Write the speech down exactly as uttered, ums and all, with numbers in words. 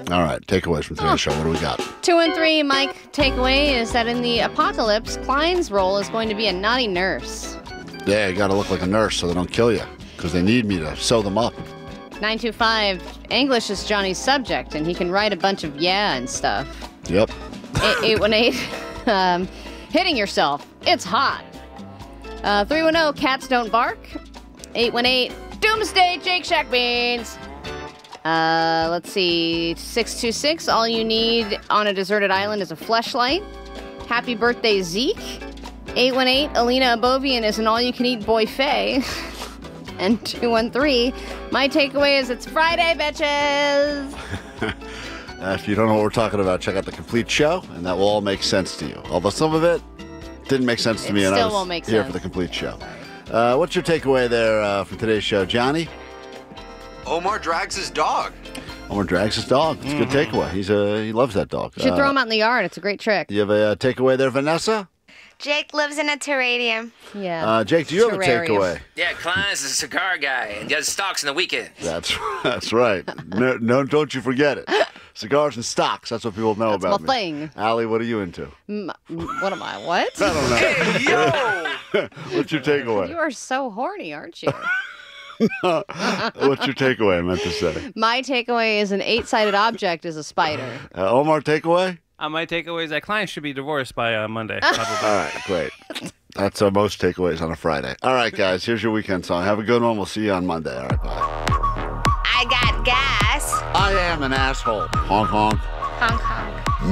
All right, takeaways from today's oh. show. What do we got? Two and three, Mike, takeaway is that in the apocalypse, Klein's role is going to be a naughty nurse. Yeah, you got to look like a nurse so they don't kill you, because they need me to sew them up. nine two five, English is Johnny's subject, and he can write a bunch of yeah and stuff. Yep. eight one eight, um, hitting yourself. It's hot. Uh, three one zero, cats don't bark. eight one eight, Doomsday, Jake Shack Beans. Uh, let's see, six two six, all you need on a deserted island is a fleshlight. Happy birthday, Zeke. eight one eight, Alina Abovian is an all-you-can-eat boy fae. And two one three, my takeaway is it's Friday, bitches. uh, if you don't know what we're talking about, check out the complete show, and that will all make sense to you. Although some of it didn't make sense to it me, and I was won't make here sense. for the complete show. Uh, what's your takeaway there uh, from today's show, Johnny? Omar drags his dog. Omar drags his dog. It's a good Mm-hmm. takeaway. He's a, he loves that dog. You should uh, throw him out in the yard. It's a great trick. You have a uh, takeaway there, Vanessa? Jake lives in a terrarium. Yeah. Uh, Jake, do you have a Terrarium. takeaway? Yeah, Klein's a cigar guy and does stocks on the weekend. That's that's right. No, no, don't you forget it. Cigars and stocks. That's what people know That's about my me. thing. Allie, what are you into? M- what am I? What? I don't know. Hey, yo! What's your takeaway? You are so horny, aren't you? What's your takeaway, I meant to say? My takeaway is an eight-sided object is a spider. Uh, Omar, takeaway? Uh, my takeaway is that Klein should be divorced by uh, Monday. Probably. All right, great. That's uh, most takeaways on a Friday. All right, guys, here's your weekend song. Have a good one. We'll see you on Monday. All right, bye. I got gas. I am an asshole. Honk, honk. Honk,